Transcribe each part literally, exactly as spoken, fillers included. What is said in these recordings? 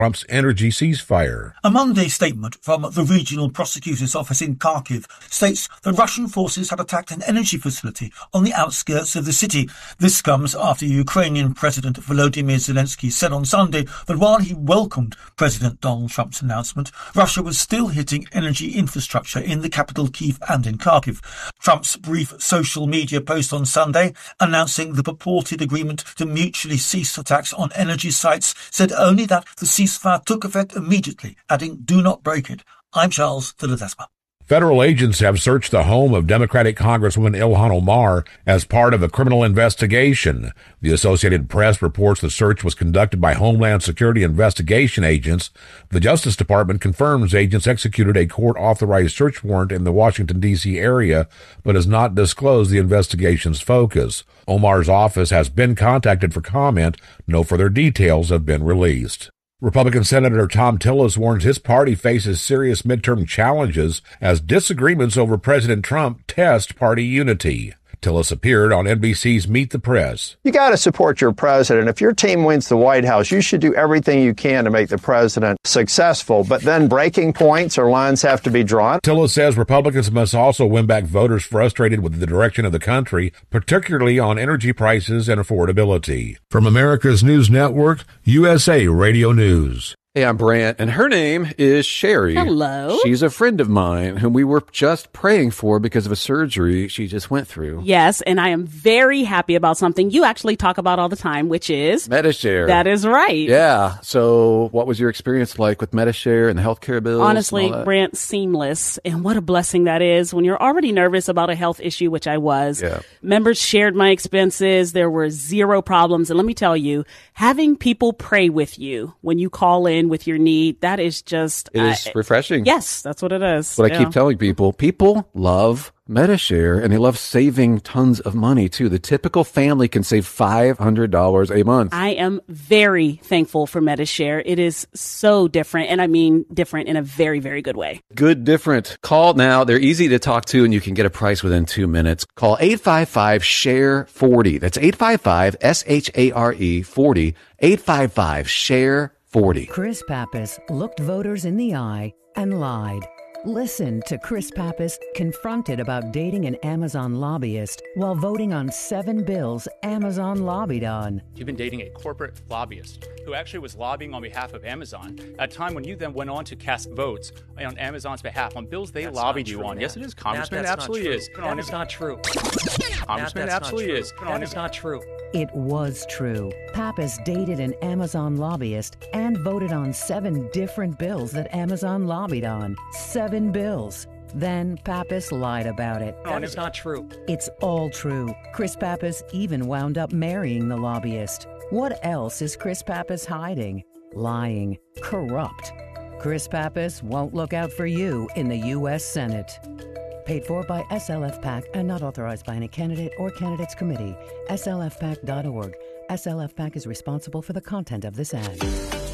Trump's energy ceasefire. A Monday statement from the regional prosecutor's office in Kharkiv states that Russian forces had attacked an energy facility on the outskirts of the city. This comes after Ukrainian President Volodymyr Zelensky said on Sunday that while he welcomed President Donald Trump's announcement, Russia was still hitting energy infrastructure in the capital Kyiv and in Kharkiv. Trump's brief social media post on Sunday announcing the purported agreement to mutually cease attacks on energy sites said only that the ceasefire took effect immediately, adding, "Do not break it." I'm Charles de Ledesma. Federal agents have searched the home of Democratic Congresswoman Ilhan Omar as part of a criminal investigation. The Associated Press reports the search was conducted by Homeland Security investigation agents. The Justice Department confirms agents executed a court-authorized search warrant in the Washington, D C area, but has not disclosed the investigation's focus. Omar's office has been contacted for comment. No further details have been released. Republican Senator Thom Tillis warns his party faces serious midterm challenges as disagreements over President Trump test party unity. Tillis appeared on N B C's Meet the Press. You got to support your president. If your team wins the White House, you should do everything you can to make the president successful. But then breaking points or lines have to be drawn. Tillis says Republicans must also win back voters frustrated with the direction of the country, particularly on energy prices and affordability. From America's News Network, U S A Radio News. Hey, I'm Brant, and her name is Sherry. Hello. She's a friend of mine whom we were just praying for because of a surgery she just went through. Yes, and I am very happy about something you actually talk about all the time, which is Medi-Share. That is right. Yeah. So what was your experience like with Medi-Share and the healthcare bills? Honestly, Brant, seamless. And what a blessing that is when you're already nervous about a health issue, which I was. Yeah. Members shared my expenses. There were zero problems. And let me tell you, having people pray with you when you call in with your need, that is just it is uh, refreshing. Yes, that's what it is. What yeah. I keep telling people, people love Medi-Share and they love saving tons of money too. The typical family can save five hundred dollars a month. I am very thankful for Medi-Share. It is so different, and I mean different in a very, very good way. Good different. Call now. They're easy to talk to and you can get a price within two minutes. Call eight five five, S H A R E, forty. That's eight five five, S H A R E, forty. eight five five, S H A R E, forty. Chris Pappas looked voters in the eye and lied. Listen to Chris Pappas confronted about dating an Amazon lobbyist while voting on seven bills Amazon lobbied on. You've been dating a corporate lobbyist who actually was lobbying on behalf of Amazon at a time when you then went on to cast votes on Amazon's behalf on bills they that's lobbied you true, on. Matt. Yes, it is, Congressman. Matt, It absolutely not is. That is not true. Congressman, Matt, absolutely is. That is not true. It was true. Pappas dated an Amazon lobbyist and voted on seven different bills that Amazon lobbied on. Seven bills. Then Pappas lied about it. That is not true. It's all true. Chris Pappas even wound up marrying the lobbyist. What else is Chris Pappas hiding? Lying. Corrupt. Chris Pappas won't look out for you in the U S Senate. Paid for by S L F PAC and not authorized by any candidate or candidates committee. S L F pac dot org. S L F PAC is responsible for the content of this ad.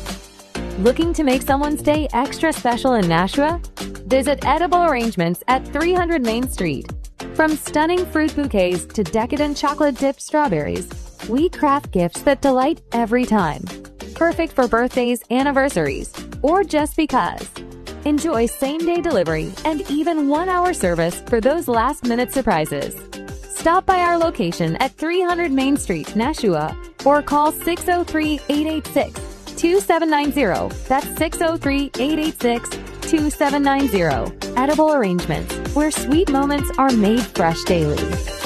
Looking to make someone's day extra special in Nashua? Visit Edible Arrangements at three hundred Main Street. From stunning fruit bouquets to decadent chocolate-dipped strawberries, we craft gifts that delight every time. Perfect for birthdays, anniversaries, or just because. Enjoy same-day delivery and even one-hour service for those last-minute surprises. Stop by our location at three hundred Main Street, Nashua, or call six oh three, eight eight six, two seven nine zero. That's six oh three, eight eight six, two seven nine zero. Edible Arrangements, where sweet moments are made fresh daily.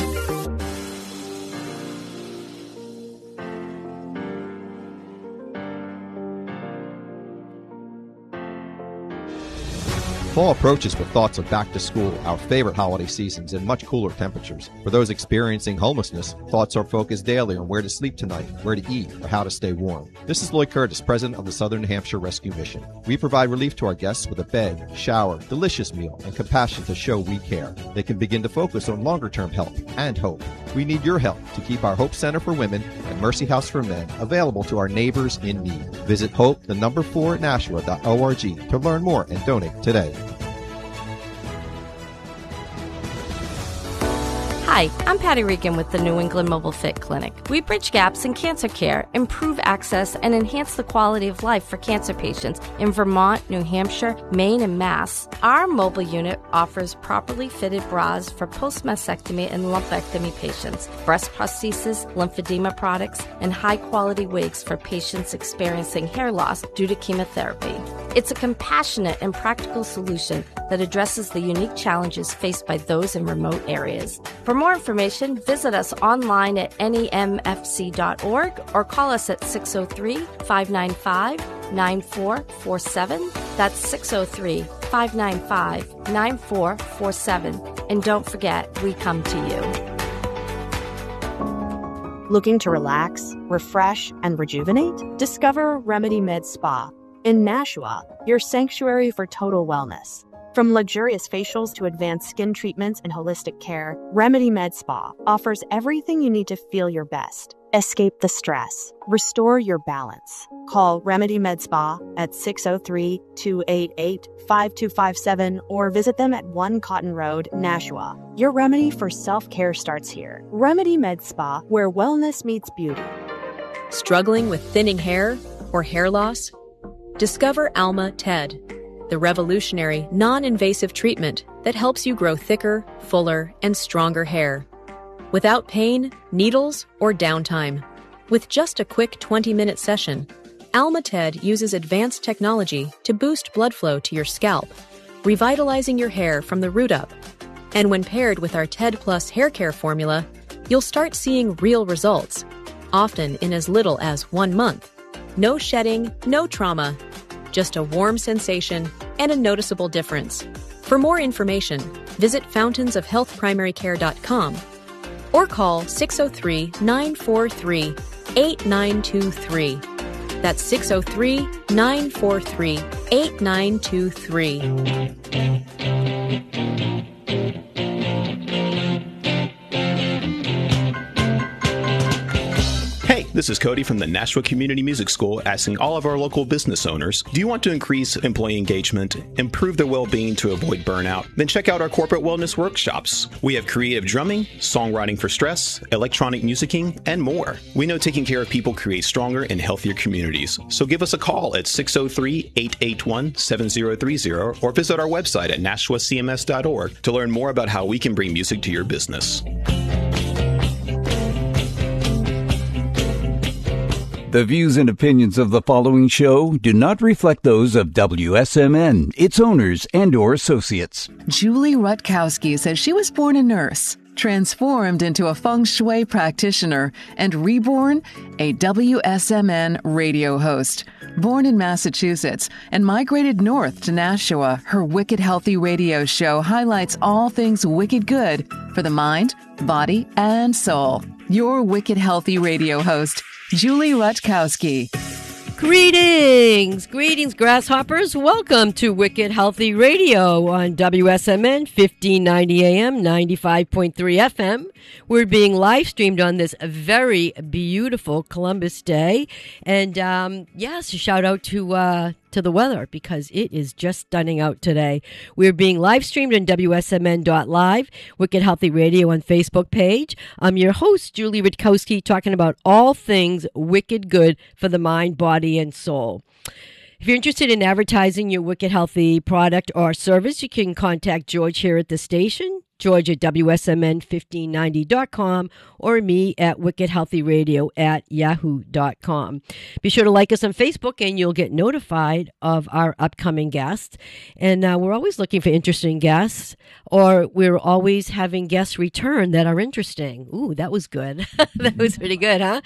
Fall approaches with thoughts of back to school, our favorite holiday seasons, and much cooler temperatures. For those experiencing homelessness, thoughts are focused daily on where to sleep tonight, where to eat, or how to stay warm. This is Lloyd Curtis, president of the Southern New Hampshire Rescue Mission. We provide relief to our guests with a bed, shower, delicious meal, and compassion to show we care. They can begin to focus on longer-term help and hope. We need your help to keep our Hope Center for Women and Mercy House for Men available to our neighbors in need. Visit hope, the number four, nashua dot org to learn more and donate today. Hi, I'm Patty Regan with the New England Mobile Fit Clinic. We bridge gaps in cancer care, improve access, and enhance the quality of life for cancer patients in Vermont, New Hampshire, Maine, and Mass. Our mobile unit offers properly fitted bras for post-mastectomy and lumpectomy patients, breast prosthesis, lymphedema products, and high-quality wigs for patients experiencing hair loss due to chemotherapy. It's a compassionate and practical solution that addresses the unique challenges faced by those in remote areas. For more information, visit us online at N E M F C dot org or call us at six oh three, five nine five, nine four four seven. That's six oh three, five nine five, nine four four seven. And don't forget, we come to you. Looking to relax, refresh, and rejuvenate? Discover Remedy Med Spa in Nashua, your sanctuary for total wellness. From luxurious facials to advanced skin treatments and holistic care, Remedy Med Spa offers everything you need to feel your best. Escape the stress. Restore your balance. Call Remedy Med Spa at six oh three, two eight eight, five two five seven or visit them at one Cotton Road, Nashua. Your remedy for self-care starts here. Remedy Med Spa, where wellness meets beauty. Struggling with thinning hair or hair loss? Discover Alma Ted, the revolutionary, non-invasive treatment that helps you grow thicker, fuller, and stronger hair. Without pain, needles, or downtime. With just a quick twenty-minute session, Alma Ted uses advanced technology to boost blood flow to your scalp, revitalizing your hair from the root up. And when paired with our Ted Plus hair care formula, you'll start seeing real results, often in as little as one month. No shedding, no trauma, just a warm sensation and a noticeable difference. For more information, visit fountains of health primary care dot com or call six oh three, nine four three, eight nine two three. That's six oh three, nine four three, eight nine two three. Hey, this is Cody from the Nashua Community Music School asking all of our local business owners, do you want to increase employee engagement, improve their well-being to avoid burnout? Then check out our corporate wellness workshops. We have creative drumming, songwriting for stress, electronic musicking, and more. We know taking care of people creates stronger and healthier communities. So give us a call at six oh three, eight eight one, seven oh three oh or visit our website at nashua c m s dot org to learn more about how we can bring music to your business. The views and opinions of the following show do not reflect those of W S M N, its owners, and or associates. Julie Rutkowski says she was born a nurse, transformed into a feng shui practitioner, and reborn a W S M N radio host. Born in Massachusetts and migrated north to Nashua, her Wicked Healthy radio show highlights all things wicked good for the mind, body, and soul. Your Wicked Healthy radio host, Julie Rutkowski. Greetings, greetings, grasshoppers. Welcome to Wicked Healthy Radio on W S M N fifteen ninety A M, ninety-five point three F M. We're being live streamed on this very beautiful Columbus Day. And um, yes, a shout out to uh, to the weather because it is just stunning out today. We're being live streamed on W S M N dot live, Wicked Healthy Radio on Facebook page. I'm your host, Julie Rutkowski, talking about all things wicked good for the mind, body, and soul. If you're interested in advertising your Wicked Healthy product or service, you can contact George here at the station, George at W S M N fifteen ninety dot com, or me at Wicked Healthy Radio at yahoo dot com. Be sure to like us on Facebook and you'll get notified of our upcoming guests. And uh, we're always looking for interesting guests, or we're always having guests return that are interesting. Ooh, that was good. That was pretty good, huh?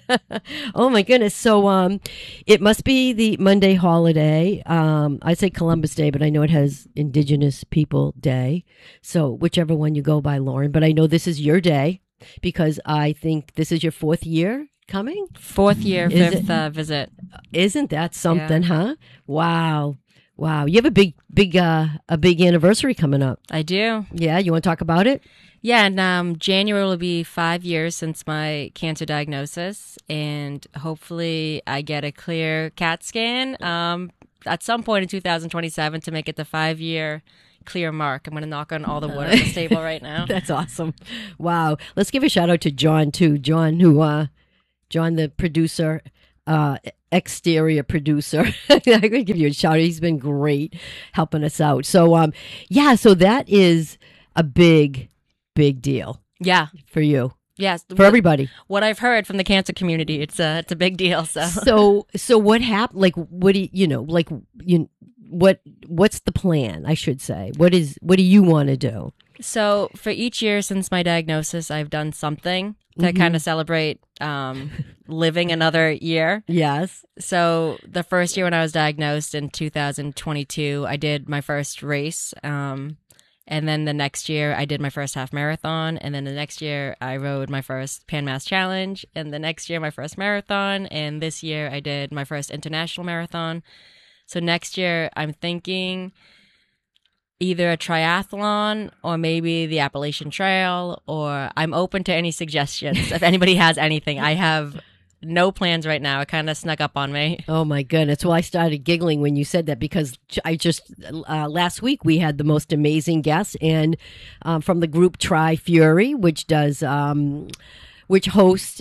Oh my goodness. So um, it must be the Monday holiday. Um, I say Columbus Day, but I know it has Indigenous People Day. So whichever one you go by, Lauren, but I know this is your day because I think this is your fourth year coming. Fourth year, Is fifth it, uh, visit. Isn't that something, Yeah. huh? Wow. Wow. You have a big, big, uh, a big anniversary coming up. I do. Yeah. You want to talk about it? Yeah, and um, January will be five years since my cancer diagnosis, and hopefully I get a clear CAT scan um, at some point in two thousand twenty-seven to make it the five-year clear mark. I'm going to knock on all the wood on this table right now. That's awesome. Wow. Let's give a shout out to John too. John, who, uh, John, the producer, uh, exterior producer. I could give you a shout out. He's been great helping us out. So, um, yeah, so that is a big, big deal. Yeah. For you. Yes. For everybody. What I've heard from the cancer community, it's a, it's a big deal. So, so, so what happened? Like, what do you, you know, like, you, what, what's the plan? I should say, what is, what do you want to do? So for each year since my diagnosis, I've done something to Mhm. kind of celebrate um, living another year. Yes. So the first year when I was diagnosed in two thousand twenty-two, I did my first race. Um, and then the next year I did my first half marathon. And then the next year I rode my first Pan Mass Challenge. And the next year my first marathon. And this year I did my first international marathon. So next year I'm thinking either a triathlon or maybe the Appalachian Trail, or I'm open to any suggestions. If anybody has anything, I have no plans right now. It kind of snuck up on me. Oh my goodness. Well, I started giggling when you said that because I just, uh, last week we had the most amazing guests and um, from the group Tri Fury, which does, um, which hosts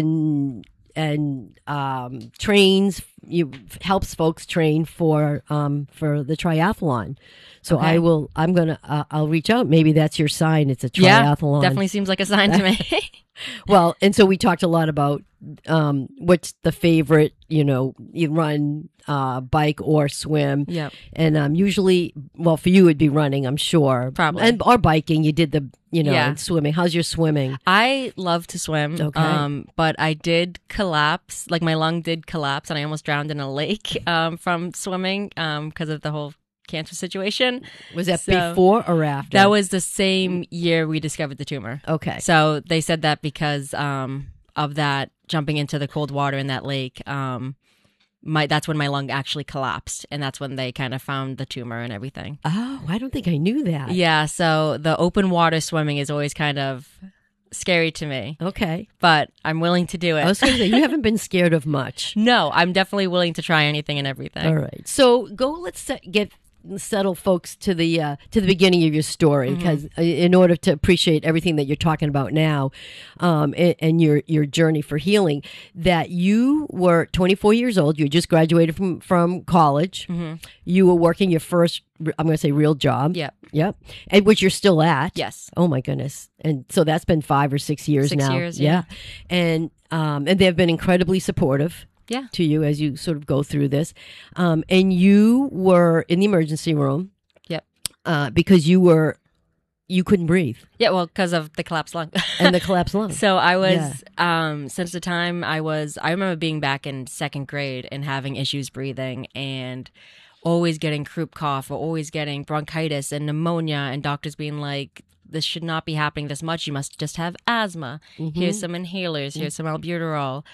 and and um, trains, you helps folks train for um, for the triathlon. So Okay. I will. I'm gonna. Uh, I'll reach out. Maybe that's your sign. It's a Yeah, triathlon. definitely seems like a sign to me. Well, and so we talked a lot about um, what's the favorite. You know, you run, uh, bike, or swim. Yep. And um, usually, well, for you it'd be running, I'm sure. Probably. And or biking. You did the, you know, Yeah. and swimming. How's your swimming? I love to swim, Okay. um, but I did collapse. Like my lung did collapse, and I almost drowned in a lake um, from swimming because of the whole cancer situation. Was that So- before or after? That was the same year we discovered the tumor. Okay. So they said that because um, of that jumping into the cold water in that lake. Um, my that's when my lung actually collapsed, and that's when they kind of found the tumor and everything. Oh, I don't think I knew that. Yeah. So the open water swimming is always kind of scary to me. Okay. But I'm willing to do it. I was going to say, you haven't been scared of much. No, I'm definitely willing to try anything and everything. All right. So go, let's set, get settle folks to the uh, to the beginning of your story, Mhm. because in order to appreciate everything that you're talking about now, um, and, and your your journey for healing, that you were twenty-four years old, you just graduated from from college, Mhm. you were working your first, I'm going to say, real job. Yep. Yep. And which you're still at. Yes. Oh my goodness. And so that's been five or six years Six now. years, yeah. And um, and they've been incredibly supportive. Yeah. To you as you sort of go through this. Um, and you were in the emergency room. Yep. Uh, because you were, you couldn't breathe. Yeah, well, because of the collapsed lung. And the collapsed lung. So I was, um, since the time I was, I remember being back in second grade and having issues breathing and always getting croup cough or always getting bronchitis and pneumonia, and doctors being like, this should not be happening this much. You must just have asthma. Mhm. Here's some inhalers. Here's some albuterol.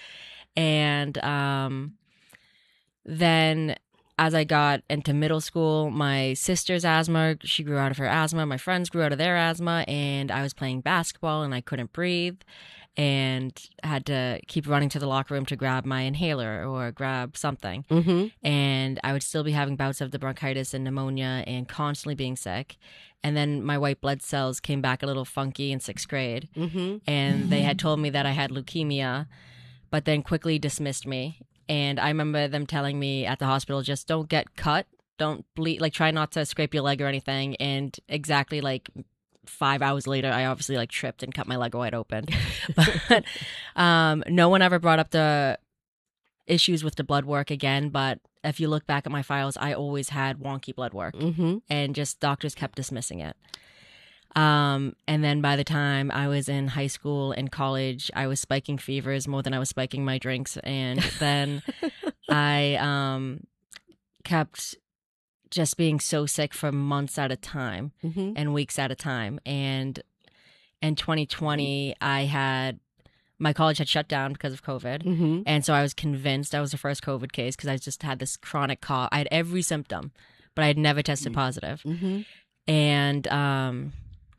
And um, then as I got into middle school, my sister's asthma, she grew out of her asthma. My friends grew out of their asthma. And I was playing basketball and I couldn't breathe and had to keep running to the locker room to grab my inhaler or grab something. Mhm. And I would still be having bouts of the bronchitis and pneumonia and constantly being sick. And then my white blood cells came back a little funky in sixth grade. Mhm. And they had told me that I had leukemia, but then quickly dismissed me. And I remember them telling me at the hospital, just don't get cut, don't bleed, like try not to scrape your leg or anything. And exactly like five hours later, I obviously like tripped and cut my leg wide open. But um, no one ever brought up the issues with the blood work again. But if you look back at my files, I always had wonky blood work, Mhm. and just doctors kept dismissing it. Um, and then by the time I was in high school and college, I was spiking fevers more than I was spiking my drinks. And then I um, kept just being so sick for months at a time Mhm. and weeks at a time. And in twenty twenty, I had, my college had shut down because of COVID. Mhm. And so I was convinced I was the first COVID case because I just had this chronic cough. I had every symptom, but I had never tested positive. Mhm. And um,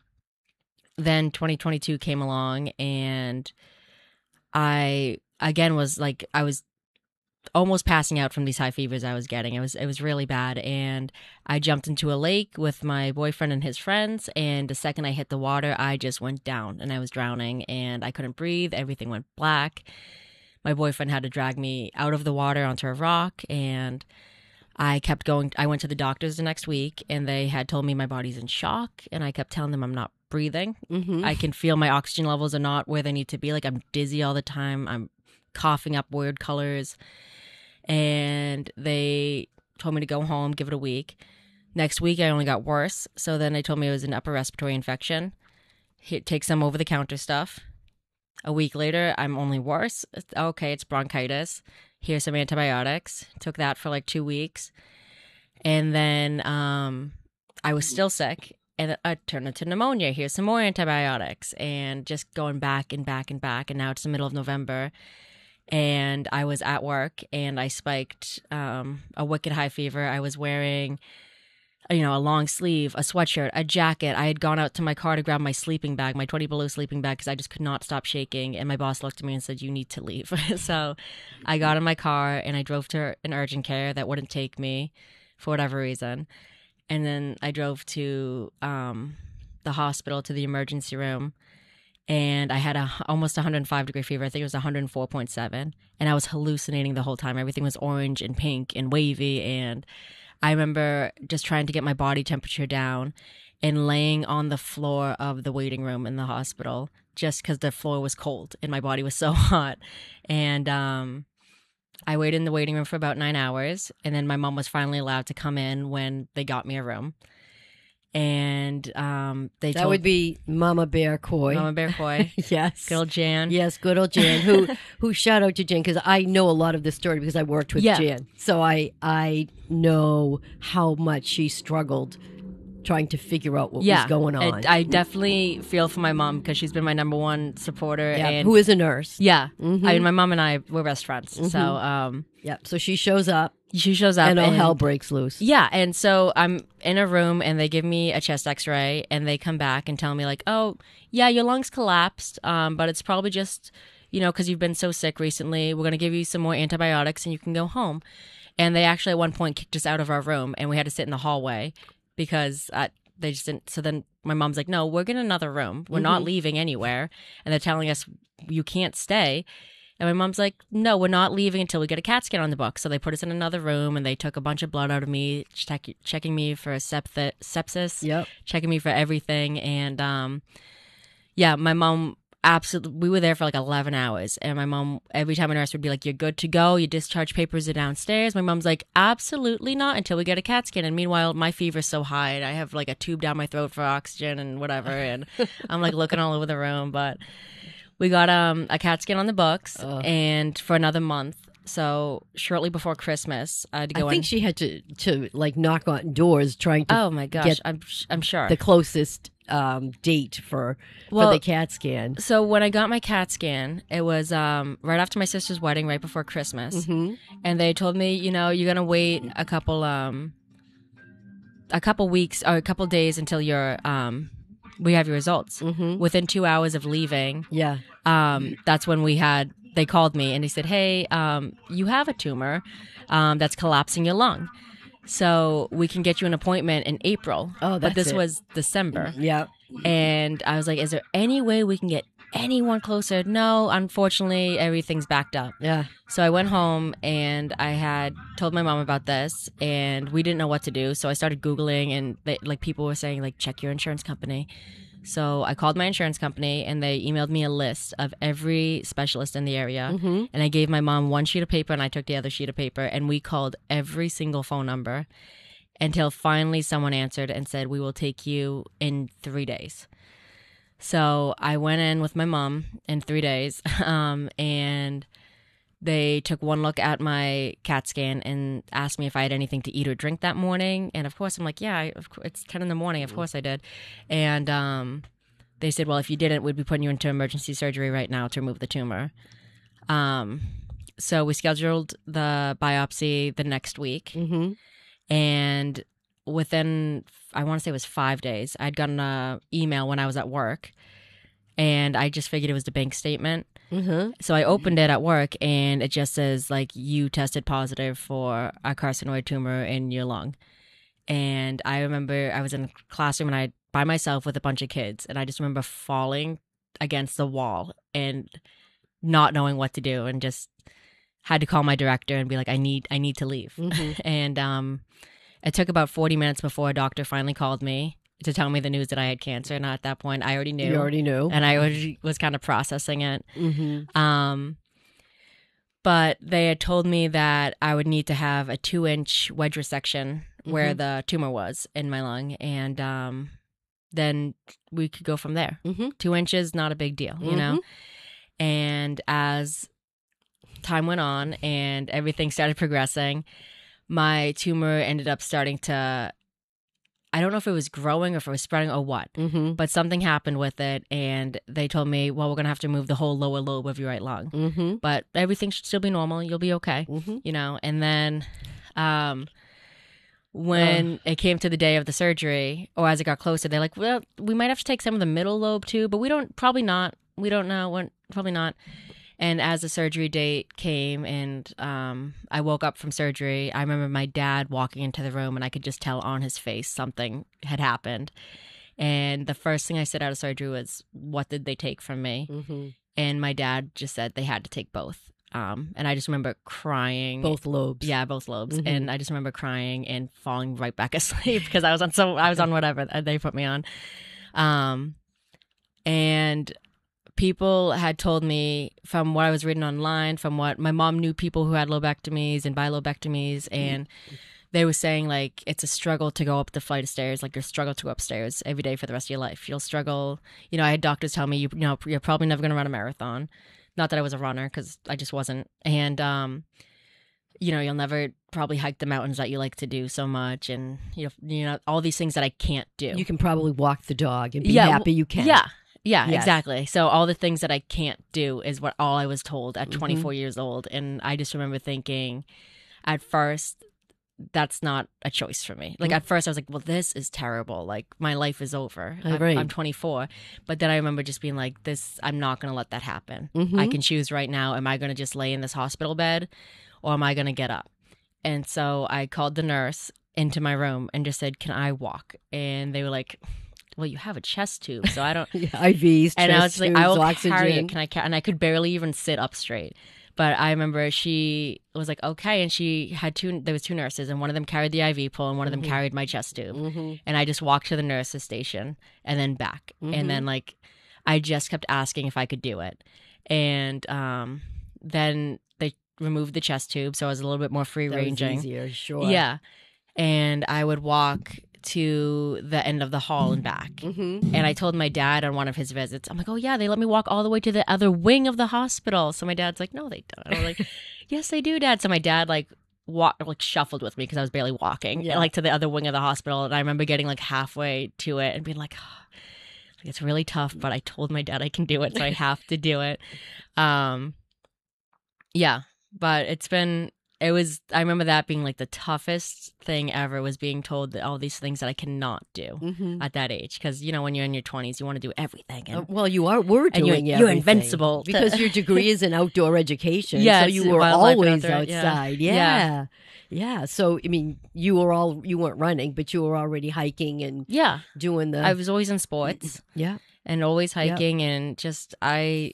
then twenty twenty-two came along, and I again was like, I was almost passing out from these high fevers I was getting. It was it was really bad, and I jumped into a lake with my boyfriend and his friends, and the second I hit the water, I just went down and I was drowning and I couldn't breathe. Everything went black. My boyfriend had to drag me out of the water onto a rock, and I kept going. I went to the doctors the next week, and they had told me my body's in shock, and I kept telling them I'm not breathing. Mm-hmm. I can feel my oxygen levels are not where they need to be. Like, I'm dizzy all the time. I'm coughing up weird colors. And they told me to go home, give it a week. Next week, I only got worse. So then they told me it was an upper respiratory infection. Take some over-the-counter stuff. A week later, I'm only worse. Okay, it's bronchitis. Here's some antibiotics. Took that for like two weeks. And then um, I was still sick. And I turned into pneumonia. Here's some more antibiotics. And just going back and back and back. And now it's the middle of November. And I was at work, and I spiked um, a wicked high fever. I was wearing, you know, a long sleeve, a sweatshirt, a jacket. I had gone out to my car to grab my sleeping bag, my twenty below sleeping bag, because I just could not stop shaking. And my boss looked at me and said, "You need to leave." So I got in my car, and I drove to an urgent care that wouldn't take me for whatever reason. And then I drove to um, the hospital, to the emergency room. And I had a almost one hundred five degree fever. I think it was one hundred four point seven. And I was hallucinating the whole time. Everything was orange and pink and wavy. And I remember just trying to get my body temperature down and laying on the floor of the waiting room in the hospital just because the floor was cold and my body was so hot. And um, I waited in the waiting room for about nine hours. And then my mom was finally allowed to come in when they got me a room. And um, they that told, would be Mama Bear Coy. Mama Bear Coy. Yes. Good old Jan. Yes, good old Jan. Who who shout out to Jan, because I know a lot of this story because I worked with Yeah. Jan. So I I know how much she struggled trying to figure out what yeah. was going on. And I definitely feel for my mom because she's been my number one supporter. Yeah, and who is a nurse. Yeah. Mhm. I mean, my mom and I were best friends. Mhm. So, um, yeah. So she shows up. She shows up. And all hell breaks loose. Yeah. And so I'm in a room and they give me a chest x-ray and they come back and tell me like, oh, yeah, your lungs collapsed, um, but it's probably just, you know, because you've been so sick recently. We're going to give you some more antibiotics and you can go home. And they actually at one point kicked us out of our room and we had to sit in the hallway because uh, they just didn't. So then my mom's like, no, we're getting another room. We're not Mhm. leaving anywhere. And they're telling us you can't stay. And my mom's like, no, we're not leaving until we get a CAT scan on the book. So they put us in another room and they took a bunch of blood out of me, check, checking me for septh- sepsis, yep. checking me for everything. And um, yeah, my mom absolutely, we were there for like eleven hours. And my mom, every time a nurse would be like, you're good to go. Your discharge papers are downstairs. My mom's like, absolutely not until we get a CAT scan. And meanwhile, my fever's so high and I have like a tube down my throat for oxygen and whatever. And I'm like looking all over the room. But we got um, a CAT scan on the books Ugh. and for another month. So shortly before Christmas, I had to go I think in. she had to, to like knock on doors trying to Oh my gosh, get I'm I'm sure the closest um, date for Well, for the CAT scan. So when I got my CAT scan, it was um, right after my sister's wedding, right before Christmas, Mhm. and they told me, you know, you're gonna wait a couple um, a couple weeks or a couple days until you're um, we have your results. Mm-hmm. Within two hours of leaving, Yeah. um, that's when we had. They called me and they said, "Hey, um, you have a tumor um, that's collapsing your lung, so we can get you an appointment in April." Oh, but that's this it. was December. Yeah. And I was like, "Is there any way we can get anyone closer?" No, unfortunately, everything's backed up. Yeah. So I went home and I had told my mom about this, and we didn't know what to do. So I started Googling, and they, like people were saying, like, check your insurance company. So I called my insurance company and they emailed me a list of every specialist in the area. Mhm. And I gave my mom one sheet of paper and I took the other sheet of paper and we called every single phone number until finally someone answered and said, "We will take you in three days." So I went in with my mom in three days um, and they took one look at my CAT scan and asked me if I had anything to eat or drink that morning. And of course, I'm like, yeah, I, of course, it's ten in the morning. Of course I did. And um, they said, well, if you didn't, we'd be putting you into emergency surgery right now to remove the tumor. Um, so we scheduled the biopsy the next week. Mm-hmm. And within, I want to say it was five days, I'd gotten an email when I was at work. And I just figured it was the bank statement. Mm-hmm. So I opened it at work, and it just says, like, you tested positive for a carcinoid tumor in your lung. And I remember I was in a classroom and I by myself with a bunch of kids, and I just remember falling against the wall and not knowing what to do, and just had to call my director and be like, I need I need to leave. Mm-hmm. And um, it took about forty minutes before a doctor finally called me to tell me the news that I had cancer. And at that point, I already knew. You already knew. And I was, was kind of processing it. Mm-hmm. Um, but they had told me that I would need to have a two-inch wedge resection where Mhm. the tumor was in my lung. And um, then we could go from there. Mhm. Two inches, not a big deal, you know? And as time went on and everything started progressing, my tumor ended up starting to, I don't know if it was growing or if it was spreading or what, Mm-hmm. but something happened with it, and they told me, well, we're going to have to move the whole lower lobe of your right lung. Mm-hmm. But everything should still be normal. You'll be okay, Mm-hmm. you know? And then um, when it came to the day of the surgery, or as it got closer, they're like, well, we might have to take some of the middle lobe too, but we don't, probably not. We don't know. When, probably not. And as the surgery date came and um, I woke up from surgery, I remember my dad walking into the room, and I could just tell on his face something had happened. And the first thing I said out of surgery was, what did they take from me? Mm-hmm. And my dad just said they had to take both. Um, and I just remember crying. Both lobes. Yeah, both lobes. Mhm. And I just remember crying and falling right back asleep because I was on so I was on whatever they put me on. Um, and people had told me, from what I was reading online, from what my mom knew, people who had lobectomies and bilobectomies, and they were saying, like, it's a struggle to go up the flight of stairs, like you struggle to go upstairs every day for the rest of your life. You'll struggle. You know, I had doctors tell me, you, you know, you're probably never going to run a marathon. Not that I was a runner, because I just wasn't. And, um, you know, you'll never probably hike the mountains that you like to do so much, and, you know, you know all these things that I can't do. You can probably walk the dog and be Yeah, happy you can. Yeah. Yeah, Yes. exactly. So all the things that I can't do is what all I was told at Mhm. twenty-four years old. And I just remember thinking at first, that's not a choice for me. Like Mhm. at first I was like, well, this is terrible. Like my life is over. Uh, I'm, right. I'm twenty-four. But then I remember just being like, this, I'm not going to let that happen. Mhm. I can choose right now. Am I going to just lay in this hospital bed, or am I going to get up? And so I called the nurse into my room and just said, can I walk? And they were like, well, you have a chest tube, so I don't. Yeah, I Vs, And I chest was like, I tubes, will oxygen. carry it. Can I? Ca-? And I could barely even sit up straight. But I remember she was like, okay, and she had two. There was two nurses, and one of them carried the I V pole, and one of them Mhm. carried my chest tube. Mm-hmm. And I just walked to the nurse's station and then back, Mhm. and then like, I just kept asking if I could do it, and um, then they removed the chest tube, so I was a little bit more free That was ranging. easier, sure. Yeah, and I would walk to the end of the hall and back. Mm-hmm. And I told my dad on one of his visits, I'm like, oh yeah, they let me walk all the way to the other wing of the hospital. So my dad's like, no, they don't. I'm like, yes, they do, Dad. So my dad like walked, like shuffled with me because I was barely walking, Yeah. like to the other wing of the hospital. And I remember getting like halfway to it and being like, oh, it's really tough, but I told my dad I can do it, so I have to do it. Um, yeah, but it's been. It was, I remember that being like the toughest thing ever, was being told that all these things that I cannot do Mhm. at that age. Because, you know, when you're in your twenties, you want to do everything. And, Uh, well, you are. We're and you're- doing you're everything. invincible to- because your degree is in outdoor education. Yes, so you were wildlife and always outdoor, yeah. outside. Yeah. Yeah. yeah, So I mean, you were all you weren't running, but you were already hiking and yeah, doing the. I was always in sports. Yeah. And always hiking. And just, I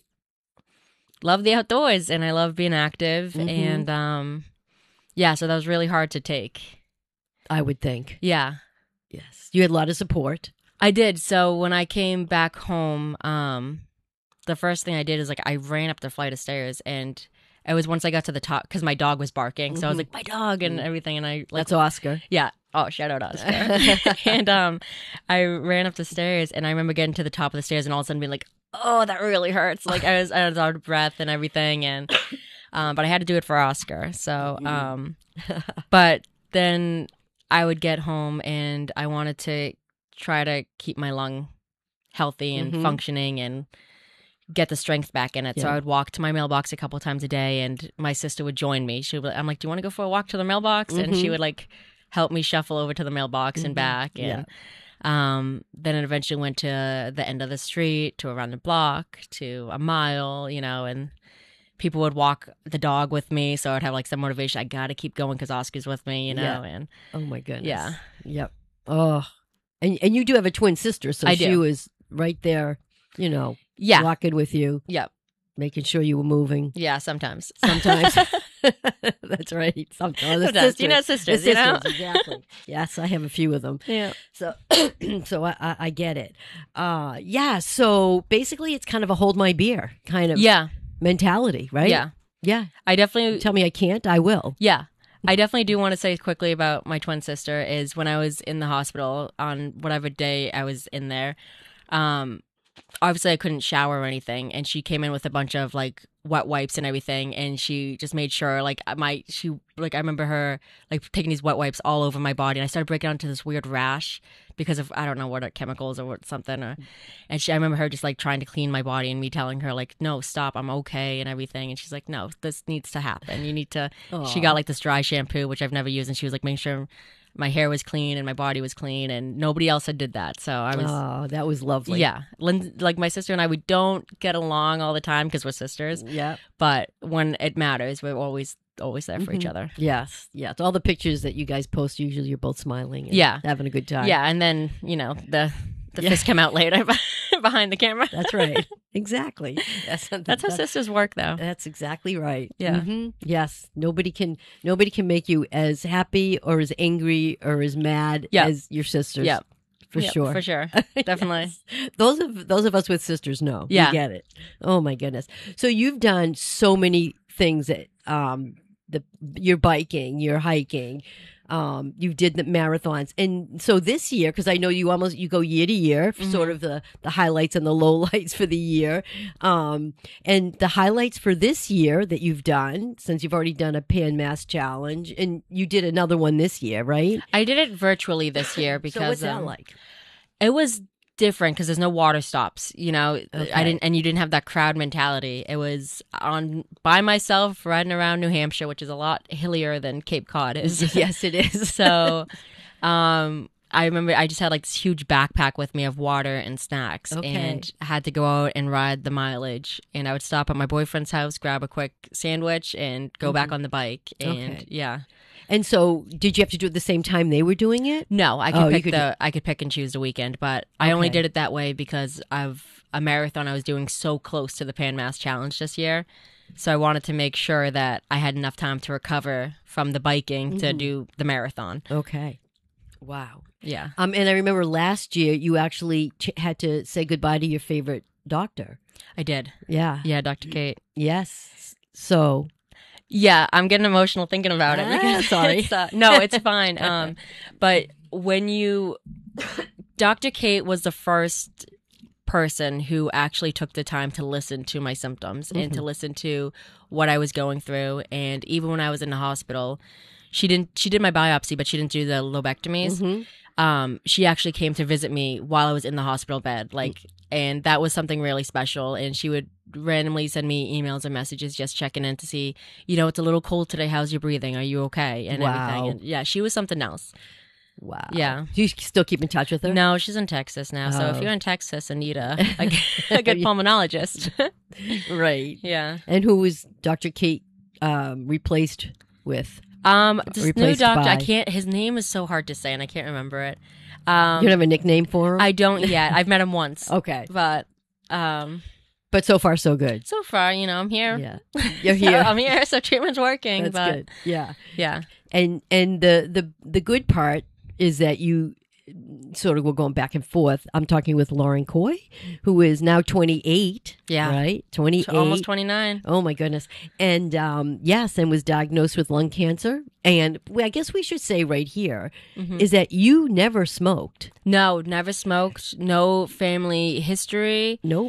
love the outdoors and I love being active. Mhm. And, um, yeah, so that was really hard to take. I would think. Yeah. Yes, you had a lot of support. I did. So when I came back home, um, the first thing I did is like I ran up the flight of stairs, and it was once I got to the top because my dog was barking. So I was Mhm. like, my dog and everything. And I like, That's Oscar. yeah. Oh, shout out Oscar. And um, I ran up the stairs, and I remember getting to the top of the stairs and all of a sudden being like, oh, that really hurts. Like I was, I was out of breath and everything. And, um, but I had to do it for Oscar. So, um, but then I would get home and I wanted to try to keep my lung healthy and Mhm. functioning and get the strength back in it. So Yeah. I would walk to my mailbox a couple times a day, and my sister would join me. She would, I'm like, do you want to go for a walk to the mailbox? And she Mhm. would like help me shuffle over to the mailbox and Mhm. back. Yeah. And Um, then it eventually went to the end of the street, to around the block, to a mile, you know, and people would walk the dog with me. So I'd have like some motivation. I got to keep going because Oscar's with me, you know. Yeah. And oh, my goodness. Yeah. Yep. Oh, and, and you do have a twin sister. So I she do. was right there, you know, Yeah. walking with you. Yep. Making sure you were moving. Yeah, sometimes. Sometimes. That's right. Sometimes. The Sometimes. You know, sisters, The you know? sisters, exactly. Yes, I have a few of them. Yeah. So, so I, I, I get it. Uh, yeah. So basically, it's kind of a hold my beer kind of Yeah. mentality, right? Yeah. Yeah. I definitely tell me I can't. I will. Yeah. I definitely do want to say quickly about my twin sister is when I was in the hospital on whatever day I was in there, um, obviously I couldn't shower or anything, and she came in with a bunch of like wet wipes and everything, and she just made sure like my she like I remember her like taking these wet wipes all over my body, and I started breaking out into this weird rash because of I don't know what are chemicals or what something, or, and she I remember her just like trying to clean my body and me telling her like no stop, I'm okay and everything, and she's like no, this needs to happen, you need to. Aw. She got like this dry shampoo which I've never used, and she was like making sure my hair was clean and my body was clean, and nobody else had did that. So I was, oh, that was lovely. yeah. Lynn, like my sister and I, we don't get along all the time because we're sisters. Yeah. But when it matters, we're always always there for each Mhm. other. Yes. Yeah. It's all the pictures that you guys post. Usually, you're both smiling. And Yeah. having a good time. Yeah, and then you know the the Yeah. fist come out later behind the camera. That's right. Exactly. That's That's how sisters work, though. That's exactly right. Yeah. Mhm. Yes. Nobody can. Nobody can make you as happy or as angry or as mad Yep. as your sisters. Yep. For Yep, sure. for sure. Definitely. Yes. Those of those of us with sisters know. Yeah. We get it. Oh my goodness. So you've done so many things that um the you're biking, you're hiking. Um, you did the marathons, and so this year, because I know you almost you go year to year, for sort of the the highlights and the lowlights for the year. Um, and the highlights for this year that you've done, since you've already done a Pan Mass Challenge, and you did another one this year, right? I did it virtually this year because so what's that um, like? It was different because there's no water stops, you know. Okay. I didn't, and you didn't have that crowd mentality. It was on by myself riding around New Hampshire, which is a lot hillier than Cape Cod is. Yes, it is. So, um, I remember I just had like this huge backpack with me of water and snacks, Okay. and had to go out and ride the mileage. And I would stop at my boyfriend's house, grab a quick sandwich, and go back Mhm. on the bike. And Okay. yeah. And so, did you have to do it the same time they were doing it? No, I could Oh, you pick could the I could pick and choose the weekend, but I only Okay. did it that way because of a marathon I was doing so close to the Pan Mass Challenge this year. So I wanted to make sure that I had enough time to recover from the biking to Mhm. do the marathon. Okay. Wow. Yeah. Um, and I remember last year you actually ch- had to say goodbye to your favorite doctor. I did. Yeah. Yeah, Doctor Kate. Yes. So. Yeah, I'm getting emotional thinking about it. Ah, Because sorry. it's, uh, no, it's fine. Um, but when you, Doctor Kate was the first person who actually took the time to listen to my symptoms and to Mhm. listen to what I was going through. And even when I was in the hospital, she didn't. She did my biopsy, but she didn't do the lobectomies. Mhm. Um, she actually came to visit me while I was in the hospital bed, like, and that was something really special. And she would randomly send me emails and messages just checking in to see, you know, it's a little cold today. How's your breathing? Are you okay? And Wow. everything. And yeah, she was something else. Wow. Yeah. Do you still keep in touch with her? No, she's in Texas now. So if Oh. you're in Texas and need a, a, g- a good pulmonologist. Right. Yeah. And who was Doctor Kate um, replaced with? Um, this new Replaced doctor, I by? can't, his name is so hard to say and I can't remember it. Um, You don't have a nickname for him? I don't yet. I've met him once. Okay. But, um, But so far, so good. so far, you know, I'm here. Yeah. You're here. I'm here, so treatment's working. That's but good. Yeah. yeah. And and the, the the good part is that you sort of were going back and forth. I'm talking with Lauren Coy, who is now twenty-eight. Yeah. Right? twenty-eight. Almost twenty-nine. Oh, my goodness. And um, yes, and was diagnosed with lung cancer. And well, I guess we should say right here is Mhm. that you never smoked. No, never smoked. No family history. Nope.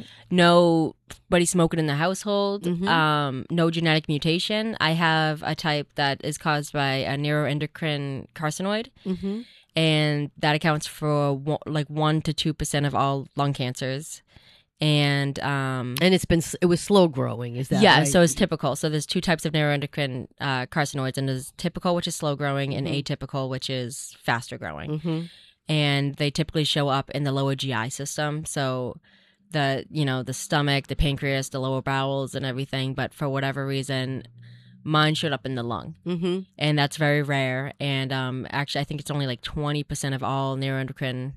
Nobody smoking in the household. Mhm. Um, no genetic mutation. I have a type that is caused by a neuroendocrine carcinoid. Mm-hmm. And that accounts for one, like one to two percent of all lung cancers, and um, And it's been it was slow growing. Is that yeah, right? so it's typical. So there's two types of neuroendocrine uh, carcinoids, and there's typical, which is slow growing, and Mhm. atypical, which is faster growing. hmm and they typically show up in the lower G I system. So the, you know, the stomach, the pancreas, the lower bowels and everything. But for whatever reason, mine showed up in the lung. Mm-hmm. And that's very rare. And um, actually, I think it's only like twenty percent of all neuroendocrine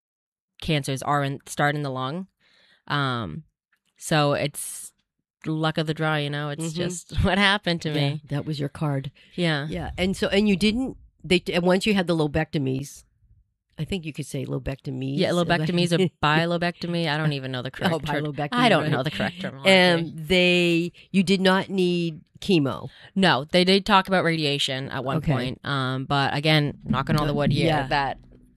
cancers are in, start in the lung. Um, so it's luck of the draw, you know, it's Mm-hmm. just what happened to Yeah, me. that was your card. Yeah. Yeah. And so, and you didn't, they, and once you had the lobectomies, I think you could say lobectomies. Yeah, lobectomies or bilobectomy. I don't even know the correct Oh, term. bilobectomy, I don't right. know the correct terminology. And they, you did not need chemo. No, they did talk about radiation at one Okay. point. Um, but again, knocking on the wood here, Yeah. that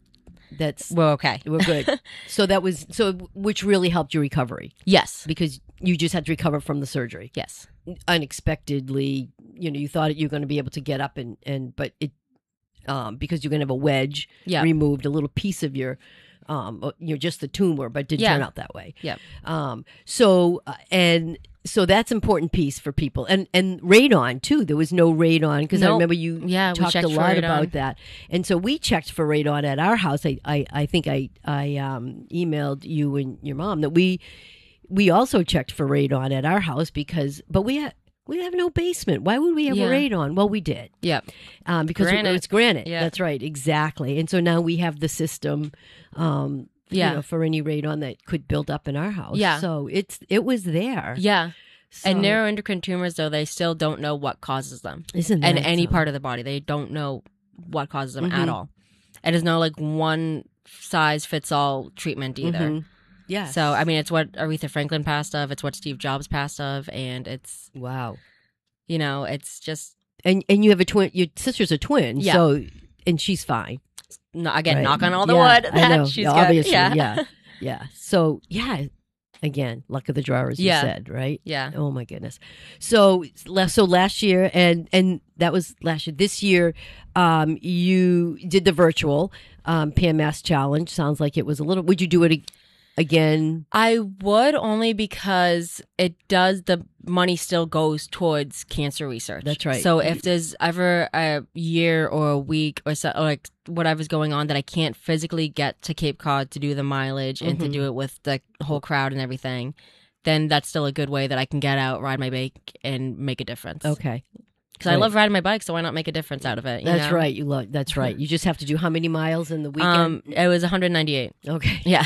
That's we're okay. We're good. So that was so, which really helped your recovery. Yes, because you just had to recover from the surgery. Yes, unexpectedly. You know, you thought you were going to be able to get up and and but it um, because you're going to have a wedge Yeah. removed, a little piece of your um, you know, just the tumor, but it didn't Yeah. turn out that way. Yep. Um. So uh, and. So that's an important piece for people, and and radon too. There was no radon because I Nope. remember you Yeah, we talked checked a for lot radon. about that, and so we checked for radon at our house. I I, I think I I um, emailed you and your mom that we we also checked for radon at our house because, but we had. We have no basement. Why would we have Yeah. radon? Well, we did. Yep. Um, because Granite. it was granite. Yeah. That's right. Exactly. And so now we have the system, um, Yeah. you know, for any radon that could build up in our house. Yeah. So it's it was there. Yeah. And So- neuroendocrine tumors, though, they still don't know what causes them. Isn't And that any something? part of the body, they don't know what causes them at Mhm. all. And there's no like one size fits all treatment either. Mhm. Yes. So I mean, it's what Aretha Franklin passed of. It's what Steve Jobs passed of, and it's wow. You know, it's just And and you have a twin. Your sister's a twin. Yeah. So and she's fine. no, again, Right. knock on all the Yeah, wood. I that know. she's Yeah, good. obviously. Yeah. Yeah. Yeah. So yeah. Again, luck of the draw, as Yeah. you said, right? Yeah. Oh my goodness. So last so last year, and and that was last year. This year, um, you did the virtual um, P M S challenge. Sounds like it was a little. Would you do it ag- again? I would, only because it does, the money still goes towards cancer research. That's right. So if there's ever a year or a week or so, or like whatever's going on that I can't physically get to Cape Cod to do the mileage and to Mhm. do it with the whole crowd and everything, then that's still a good way that I can get out, ride my bike, and make a difference. Okay. Because I Right. love riding my bike, so why not make a difference out of it? you That's know? right. You love. That's right. You just have to do how many miles in the weekend? Um, it was one hundred ninety-eight. Okay. Yeah.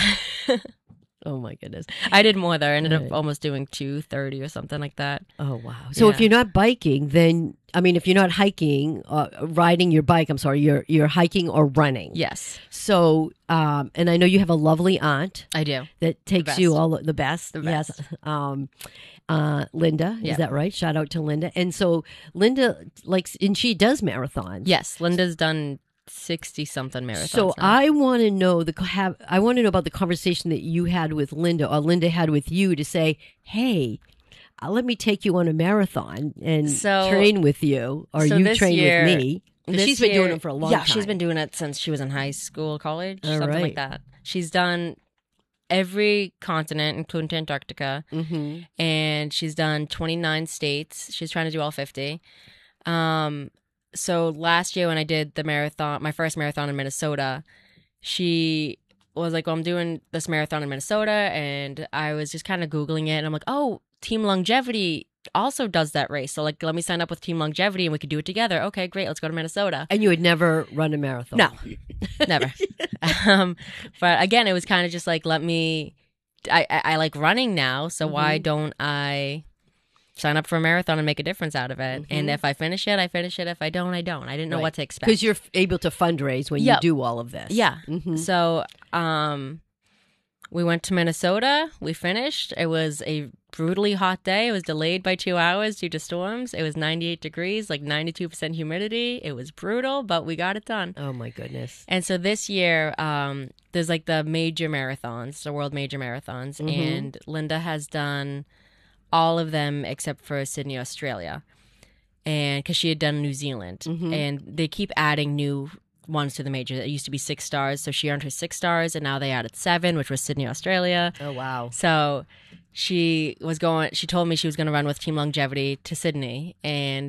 Oh my goodness. I did more though. I ended Right. up almost doing two thirty or something like that. Oh wow! So if Yeah. you're not biking, then I mean, if you're not hiking, uh, riding your bike, I'm sorry, you're you're hiking or running. Yes. So, um, and I know you have a lovely aunt. I do. That takes best. you all the best. The Yes. best. Um, uh, Linda, Yeah. is that right? Shout out to Linda. And so Linda likes, and she does marathons. Yes, Linda's done sixty something marathons. So now. I want to know the have I want to know about the conversation that you had with Linda or Linda had with you to say, hey, uh, let me take you on a marathon and So- train with you, or so you this train year- with me. 'Cause this she's been doing year- them for a long yeah, time. she's been doing it since she was in high school, college, All something right. like that. She's done every continent, including Antarctica, mm-hmm. and she's done twenty-nine states. She's trying to do all fifty. Um, so last year when I did the marathon, my first marathon in Minnesota, she was like, well, I'm doing this marathon in Minnesota, and I was just kind of Googling it, and I'm like, oh, Team Longevity also does that race. So like, let me sign up with Team Longevity and we could do it together. Okay, great. Let's go to Minnesota. And you had never run a marathon? No, never. um, but again, it was kind of just like, let me, I, I, I like running now. So why Mhm. don't I sign up for a marathon and make a difference out of it? And Mhm. if I finish it, I finish it. If I don't, I don't. I didn't know Right. what to expect. Because you're f- able to fundraise when Yep. you do all of this. Yeah. Mhm. So, um, we went to Minnesota. We finished. It was a brutally hot day. It was delayed by two hours due to storms. It was ninety-eight degrees, like ninety-two percent humidity. It was brutal, but we got it done. Oh my goodness. And so this year, um, there's like the major marathons, the world major marathons, Mhm. and Linda has done all of them except for Sydney, Australia, and because she had done New Zealand, Mhm. and they keep adding new ones to the major. It used to be six stars, so she earned her six stars, and now they added seven, which was Sydney, Australia. Oh wow. So she was going. She told me she was going to run with Team Longevity to Sydney, and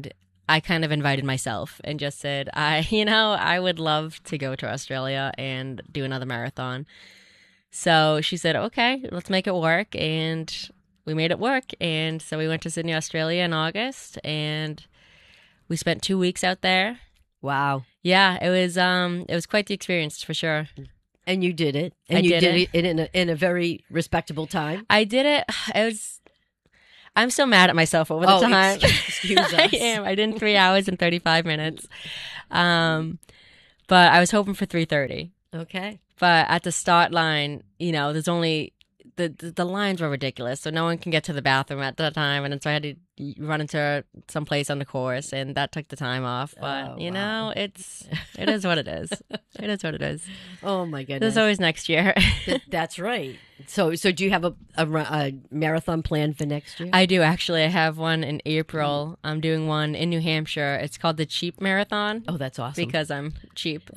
I kind of invited myself and just said, I, you know, I would love to go to Australia and do another marathon. So she said, okay, let's make it work. And we made it work. And so we went to Sydney, Australia in August, and we spent two weeks out there. Wow. Yeah, it was um it was quite the experience for sure. And you did it. And I you did did it. it, in, a, in a very respectable time. I did it. It was I'm so mad at myself over the Oh, time. excuse us. I am. I did in three hours and thirty-five minutes. Um, but I was hoping for three thirty. Okay. But at the start line, you know, there's only the, the the lines were ridiculous, so no one can get to the bathroom at that time, and so I had to run into some place on the course, and that took the time off. But Oh, you wow. know, it's it is what it is. It is what it is. Oh my goodness. There's always next year. Th- That's right. So, so do you have a, a, ru- a marathon plan for next year? I do actually. I have one in April. I'm doing one in New Hampshire. It's called the Cheap Marathon. Oh, that's awesome. Because I'm cheap.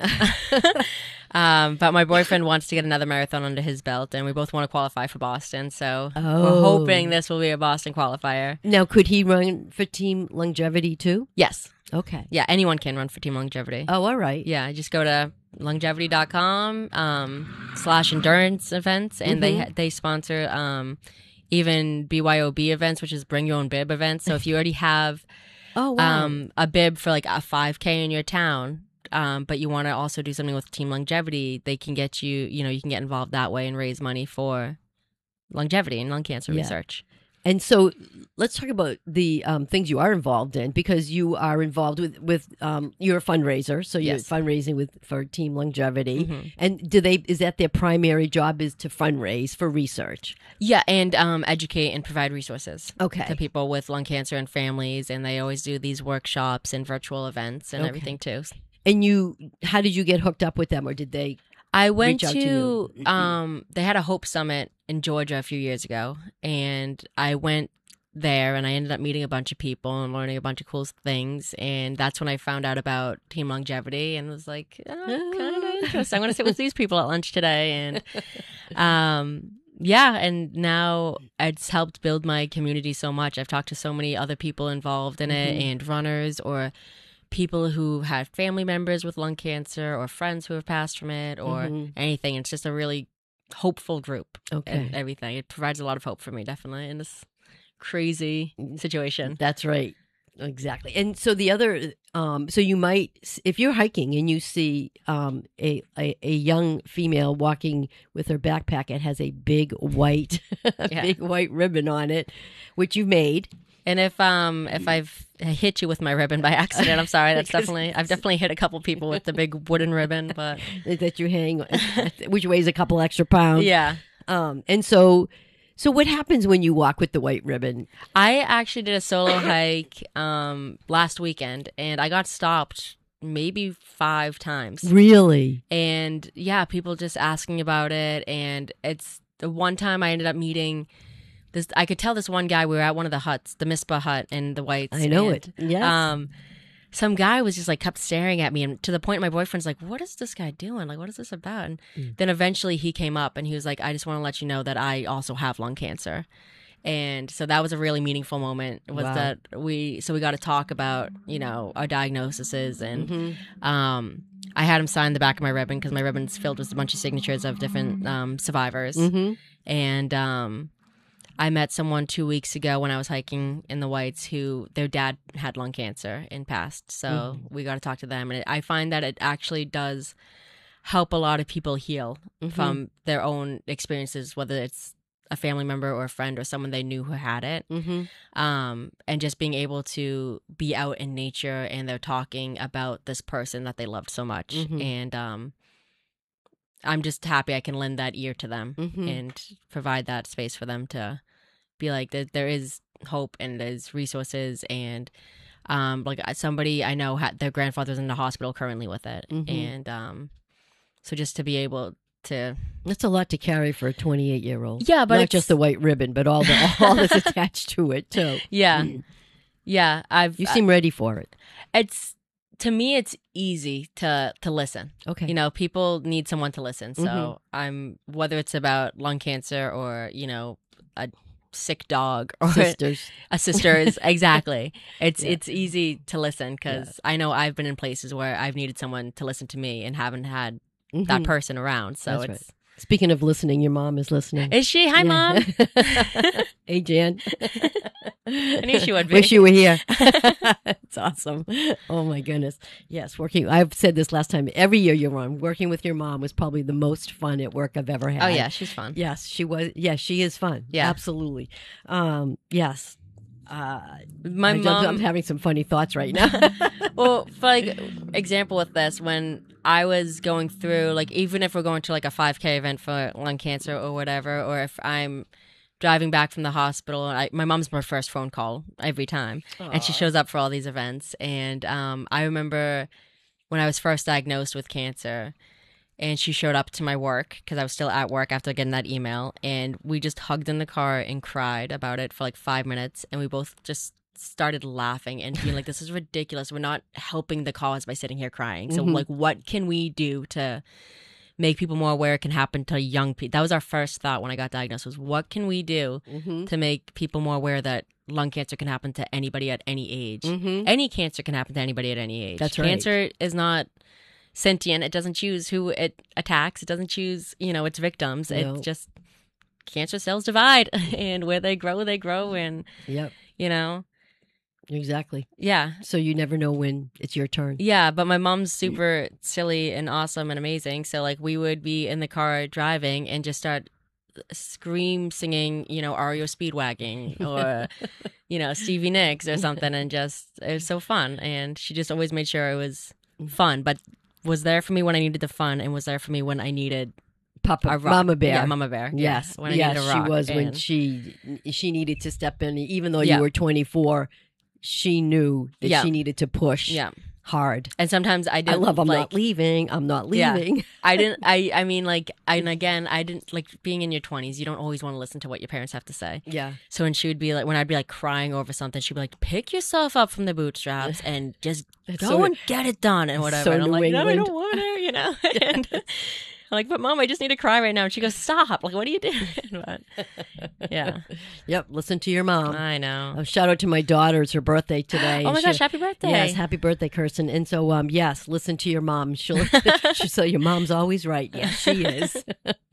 um, but my boyfriend wants to get another marathon under his belt, and we both want to qualify for Boston. So we're Oh. hoping this will be a Boston qualifier. Now, could he run for Team Longevity too? Yes. Okay. Yeah, anyone can run for Team Longevity. Oh, all right. Yeah, just go to longevity dot com um, slash endurance events, and they Mhm. ha- they sponsor um, even B Y O B events, which is bring your own bib events. So if you already have Oh, wow. um, a bib for like a five K in your town, um, but you want to also do something with Team Longevity, they can get you, you know, you can get involved that way and raise money for longevity and lung cancer Yeah. research. And so let's talk about the um, things you are involved in, because you are involved with, with um, you're a fundraiser. So you're Yes. fundraising with for Team Longevity. Mhm. And do they, is that their primary job, is to fundraise for research? Yeah, and um, educate and provide resources Okay. to people with lung cancer and families, and they always do these workshops and virtual events and Okay. everything too. And you, how did you get hooked up with them, or did they? I went reach out to to, you? um, they had a Hope Summit in Georgia a few years ago, and I went there and I ended up meeting a bunch of people and learning a bunch of cool things, and that's when I found out about Team Longevity and was like, oh, kind of interesting. I'm going to sit with these people at lunch today, and um, yeah, and now it's helped build my community so much. I've talked to so many other people involved in it, Mhm. and runners or people who have family members with lung cancer or friends who have passed from it or Mhm. anything. It's just a really hopeful group. Okay. And everything. It provides a lot of hope for me, definitely, in this crazy situation. That's right. Exactly. And so the other, um, so you might, if you're hiking and you see um, a, a a young female walking with her backpack, it has a big white, Yeah. big white ribbon on it, which you made. And if um if I've hit you with my ribbon by accident, I'm sorry. That's Because- definitely I've definitely hit a couple people with the big wooden ribbon, but that you hang, which weighs a couple extra pounds. yeah. Um, and so, so what happens when you walk with the white ribbon? I actually did a solo hike um last weekend, and I got stopped maybe five times. Really? And yeah, people just asking about it, and it's the one time I ended up meeting this. I could tell this one guy. We were at one of the huts, the Mispa hut in the Whites. I know and, it. Yes. Um, some guy was just like kept staring at me, and to the point my boyfriend's like, "What is this guy doing? Like, what is this about?" And Mm. then eventually he came up and he was like, "I just want to let you know that I also have lung cancer." And so that was a really meaningful moment. Was Wow. that we? So we got to talk about you know our diagnoses, and Mhm. um, I had him sign the back of my ribbon because my ribbon's filled with a bunch of signatures of different um, survivors. Mhm. And um, I met someone two weeks ago when I was hiking in the Whites who their dad had lung cancer and passed. So Mhm. we got to talk to them. And it, I find that it actually does help a lot of people heal Mhm. from their own experiences, whether it's a family member or a friend or someone they knew who had it. Mhm. Um, and just being able to be out in nature and they're talking about this person that they loved so much. Mhm. And um, I'm just happy I can lend that ear to them Mhm. and provide that space for them to be like, that there is hope and there's resources. And um, like somebody I know had their grandfather's in the hospital currently with it. Mhm. And um, so just to be able to, That's a lot to carry for a twenty-eight year old. Yeah, but not it's- just the white ribbon, but all the all that's attached to it too. yeah, yeah, I've You seem ready for it. it's to me it's easy to to listen. Okay. You know, people need someone to listen. So Mhm. I'm whether it's about lung cancer or, you know, a sick dog or Sisters. a sister's. Exactly. It's Yeah. it's easy to listen because I know I've been in places where I've needed someone to listen to me and haven't had that Mhm. person around. So That's it's right. Speaking of listening, your mom is listening. Is she? Hi, Yeah. Mom. Hey, Jan. I knew she would be. Wish you were here. It's awesome. Oh my goodness. Yes, working. I've said this last time. Every year you're on. Working with your mom was probably the most fun at work I've ever had. Oh yeah, she's fun. Yes, she was. Yes, she is fun. Yeah. Absolutely. Um, yes. Uh, My I- mom- I'm having some funny thoughts right now. Well, for like example with this, when I was going through, like, even if we're going to like a five K event for lung cancer or whatever, or if I'm driving back from the hospital, I, my mom's my first phone call every time, and she Aw. shows up for all these events. And um, I remember when I was first diagnosed with cancer, and she showed up to my work because I was still at work after getting that email, and we just hugged in the car and cried about it for like five minutes, and we both just started laughing and being like, this is ridiculous. We're not helping the cause by sitting here crying. So Mhm. like, what can we do to make people more aware it can happen to young people? That was our first thought when I got diagnosed, was what can we do Mhm. to make people more aware that lung cancer can happen to anybody at any age. Mhm. Any cancer can happen to anybody at any age. That's right. Cancer is not sentient. It doesn't choose who it attacks. It doesn't choose, you know, its victims. No. It's just cancer cells divide, and where they grow, they grow, and Yep. you know, Exactly. yeah. So you never know when it's your turn. Yeah, but my mom's super silly and awesome and amazing. So like we would be in the car driving and just start scream singing, you know, R E O Speedwagging or you know, Stevie Nicks or something, and just it was so fun. And she just always made sure it was fun, but was there for me when I needed the fun, and was there for me when I needed Papa, a rock. Mama Bear. Yeah, Mama Bear. Yeah, Yes, when I yes, needed a rock. she was when And- she she needed to step in. Even though Yeah. you were twenty-four, she knew that Yeah. she needed to push Yeah. hard. And sometimes I did. I love. I'm like, not leaving. I'm not Yeah. leaving. I didn't. I. I mean, like, I, and again, I didn't like being in your twenties. You don't always want to listen to what your parents have to say. Yeah. So when she would be like, when I'd be like crying over something, she'd be like, "Pick yourself up from the bootstraps and just It's go so- and get it done and whatever." so and I'm New like, "No, I England. don't want to," you know. And I'm like, "But Mom, I just need to cry right now." And she goes, "Stop! Like, what are you doing?" But, yeah. Yep. Listen to your mom. I know. Uh, shout out to my daughter. It's her birthday today. Oh and my she- gosh! Happy birthday! Yes, happy birthday, Kirsten. And so, um, yes, listen to your mom. She'll, she'll say your mom's always right. Yes, she is.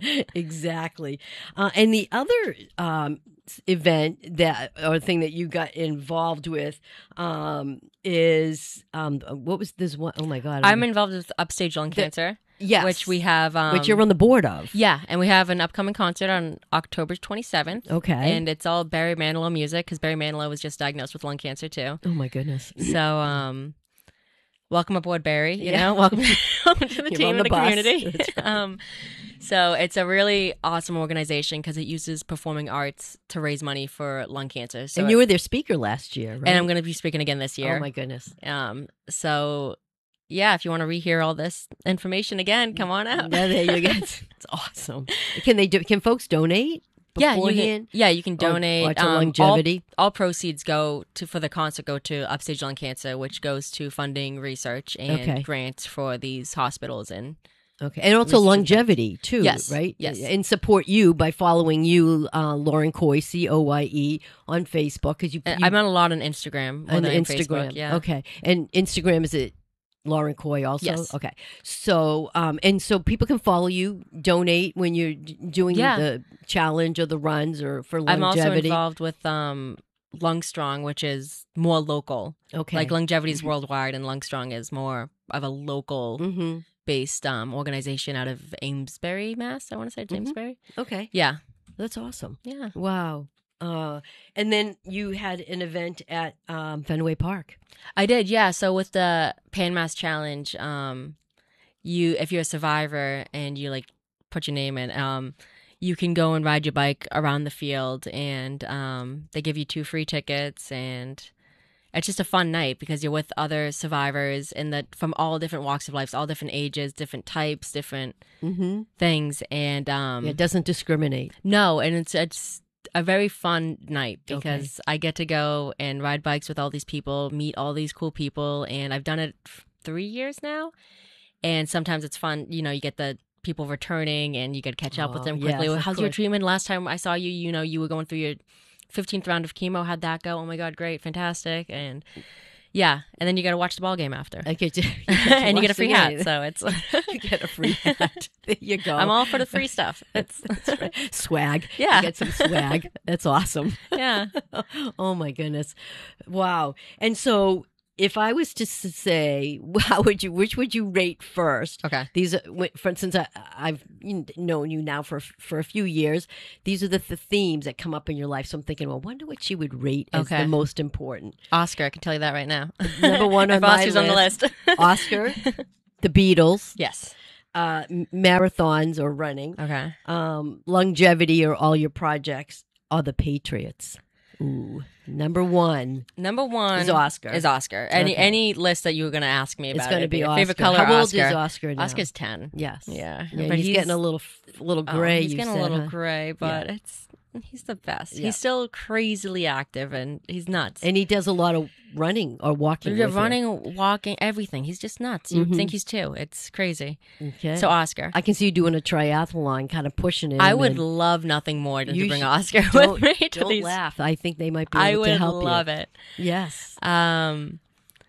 Exactly. Uh, and the other um, s- event that or thing that you got involved with um, is um, what was this one? Oh my God! I'm involved with upstage lung cancer. Yes. Which we have. Um, which you're on the board of. Yeah, and we have an upcoming concert on October twenty-seventh. Okay. And it's all Barry Manilow music because Barry Manilow was just diagnosed with lung cancer too. Oh my goodness. So, um, welcome aboard, Barry. You Yeah. know, welcome, welcome to the You're team on and the the bus. community. That's right. um, so it's a really awesome organization because it uses performing arts to raise money for lung cancer. So and you were their speaker last year, right? and I'm going to be speaking again this year. Oh my goodness. Um, so yeah, if you want to rehear all this information again, come on out. Yeah, there you go. It's awesome. Can they do? Can folks donate? Yeah, you beforehand? can, yeah, you can Or- donate. or to Um, longevity? All, all proceeds go to for the concert go to Upstage Lung Cancer, which goes to funding research and Okay. grants for these hospitals and Okay, and also research longevity too, Yes, right? yes. and support you by following you, uh, Lauren Coy, C O Y E, on Facebook because you, And you I'm on a lot on Instagram. more on than Instagram. Facebook, yeah. Okay, and Instagram is it Lauren Coy also? Yes. Okay, so um, and so people can follow you, donate when you're d- doing Yeah. the challenge or the runs or for I'm also longevity. involved with um, Lung Strong, which is more local. Okay. Like longevity is worldwide, and Lung Strong is more of a local Mhm. based um, organization out of Amesbury, Mass. I want to say it's Mhm. Amesbury. Okay, Yeah. that's awesome. Yeah. Wow. Uh, and then you had an event at um, Fenway Park. I did, yeah. So with the Pan Mass Challenge, um, you if you're a survivor and you like put your name in, um, you can go and ride your bike around the field, and um, they give you two free tickets, and it's just a fun night because you're with other survivors in the from all different walks of life, all different ages, different types, different Mm-hmm. things, and um, Yeah, it doesn't discriminate. no, and it's it's a very fun night Okay. because I get to go and ride bikes with all these people, meet all these cool people, and I've done it f- three years now. And sometimes it's fun, you know, you get the people returning and you get to catch up with Oh, them quickly. yes, of How's your course. treatment? Last time I saw you, you know, you were going through your fifteenth round of chemo. How'd that go? Oh my God, great, fantastic, and yeah, and then you got to watch the ball game after. Okay, you and you get a free hat, so it's you get a free hat. There you go. I'm all for the free stuff. It's That's right. Swag. Yeah, you get some swag. That's awesome. Yeah. Oh my goodness, wow. And so, if I was to s- say, how would you? Which would you rate first? Okay. These, are, wh- for instance, I, I've known you now for for a few years. These are the, the themes that come up in your life. So I'm thinking, well, I wonder what she would rate as Okay. the most important. Oscar, I can tell you that right now. Number one on If my Oscar's list. on the list. Oscar, the Beatles. Yes. Uh, m- marathons or running. Okay. Um, longevity or all your projects are the Patriots. Ooh, number one. Number one is Oscar. Is Oscar. Any Okay. any list that you were going to ask me about? It's going to it'd be your Oscar. favorite color. How old Oscar. is Oscar now? Oscar's ten. Yes. Yeah. Yeah, but he's, getting a little little oh, gray. he's you getting said, a little huh? gray, but Yeah. it's he's the best. Yeah. He's still crazily active and he's nuts. And he does a lot of running or walking. Yeah, with you. running, walking, everything. He's just nuts. You Mhm. would think he's two. It's crazy. Okay. So Oscar. I can see you doing a triathlon, kind of pushing it. I would love nothing more than to bring Oscar with me to Don't these. laugh. I think they might be I able to would help you. love it. Yes. Um,